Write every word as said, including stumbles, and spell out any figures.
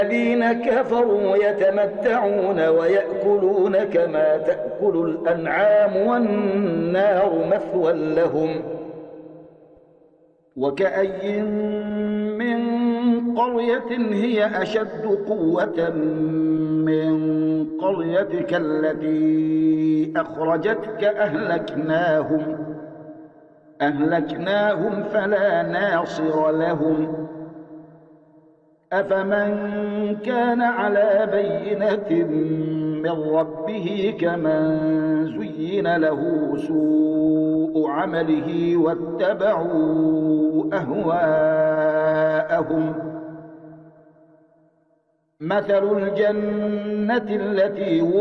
الذين كفروا يتمتعون ويأكلون كما تأكل الأنعام والنار مثوى لهم. وكأي من قرية هي أشد قوة من قريتك التي أخرجتك أهلكناهم أهلكناهم فلا ناصر لهم. أفمن كان على بينة من ربه كمن زين له سوء عمله واتبعوا أهواءهم. مثل الجنة التي